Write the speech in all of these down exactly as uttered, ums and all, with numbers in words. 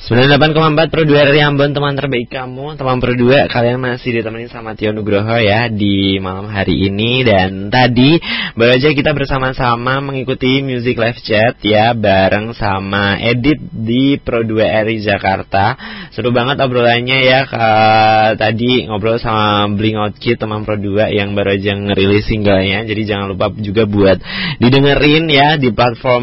sembilan puluh delapan koma empat Pro dua R R I Ambon, teman terbaik kamu. Teman Pro dua, kalian masih ditemani sama Tio Nugroho ya di malam hari ini. Dan tadi baru aja kita bersama-sama mengikuti Music Live Chat ya, bareng sama Edit di Pro dua R R I Jakarta. Seru banget obrolannya ya. uh, Tadi ngobrol sama Bling Out Kid, teman Pro dua yang baru aja ngerilis singlenya. Jadi jangan lupa juga buat didengerin ya di platform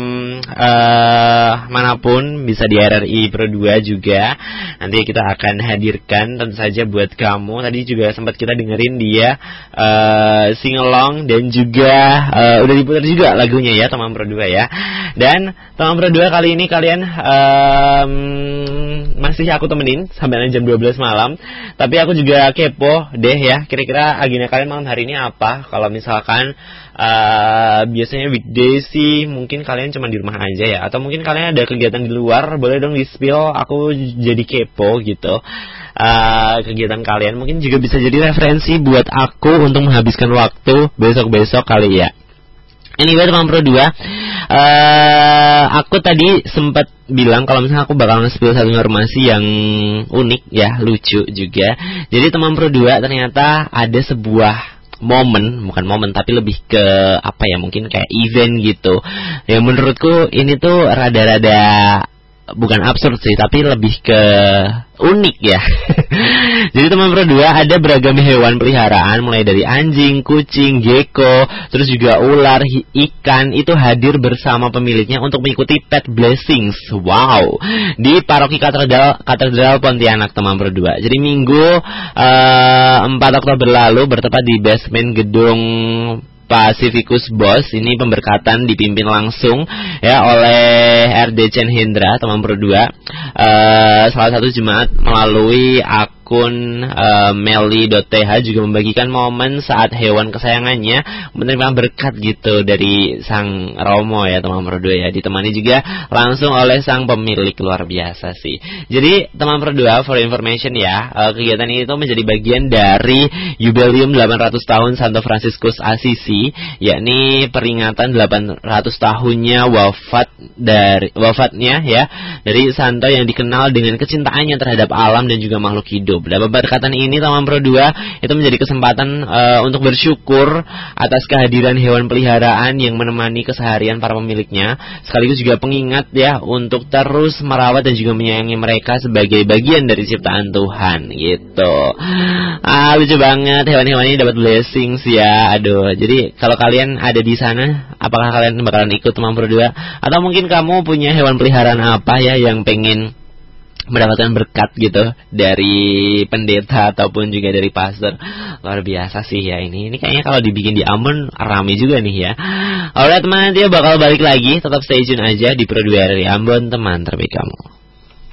uh, manapun, bisa di R R I Pro dua juga. Nanti kita akan hadirkan tentu saja buat kamu. Tadi juga sempat kita dengerin dia uh, sing along dan juga uh, udah diputar juga lagunya ya, teman Pro dua ya. Dan teman Pro dua, kali ini kalian um, masih aku temenin sampai jam dua belas malam. Tapi aku juga kepo deh ya, kira-kira agenda kalian malam hari ini apa. Kalau misalkan Uh, biasanya weekday sih mungkin kalian cuma di rumah aja ya, atau mungkin kalian ada kegiatan di luar, boleh dong di spill, aku jadi kepo gitu. uh, Kegiatan kalian mungkin juga bisa jadi referensi buat aku untuk menghabiskan waktu besok-besok kali ya. Anyway, teman Pro dua, uh, aku tadi sempat bilang kalau misalnya aku bakal nge-spill satu informasi yang unik ya, lucu juga. Jadi teman Pro dua, ternyata ada sebuah momen, bukan momen tapi lebih ke apa ya, mungkin kayak event gitu. Ya menurutku ini tuh rada-rada bukan absurd sih, tapi lebih ke unik ya. Jadi teman Pro dua, ada beragam hewan peliharaan mulai dari anjing, kucing, gecko, terus juga ular, ikan itu hadir bersama pemiliknya untuk mengikuti Pet Blessings. Wow, di Paroki Katedral Katedral Pontianak, teman Pro dua. Jadi Minggu uh, empat Oktober lalu bertepat di basement gedung Pacificus Boss, ini pemberkatan dipimpin langsung ya oleh R D Chen Hendra, teman Pro dua. Uh, salah satu jemaat melalui akun uh, meli dot t h juga membagikan momen saat hewan kesayangannya menerima berkat gitu dari sang Romo ya, teman Pro dua ya, ditemani juga langsung oleh sang pemilik. Luar biasa sih. Jadi teman Pro dua, for information ya, uh, kegiatan ini tuh menjadi bagian dari Jubileum delapan ratus tahun Santo Fransiskus Assisi, yakni peringatan delapan ratus tahunnya wafat dari wafatnya ya dari santo yang dikenal dengan kecintaannya terhadap alam dan juga makhluk hidup. Dan pemberkatan ini, teman Pro dua, itu menjadi kesempatan uh, untuk bersyukur atas kehadiran hewan peliharaan yang menemani keseharian para pemiliknya, sekaligus juga pengingat ya untuk terus merawat dan juga menyayangi mereka sebagai bagian dari ciptaan Tuhan gitu. Ah, lucu banget, hewan-hewan ini dapat blessings ya. Aduh, jadi kalau kalian ada di sana, apakah kalian bakalan ikut teman Pro dua? Atau mungkin kamu punya hewan peliharaan apa ya yang pengen mendapatkan berkat gitu dari pendeta ataupun juga dari pastor? Luar biasa sih ya ini. Ini kayaknya kalau dibikin di Ambon rame juga nih ya. Alright teman, nanti bakal balik lagi. Tetap stay tune aja di Pro dua R R I Ambon, teman terbaik kamu.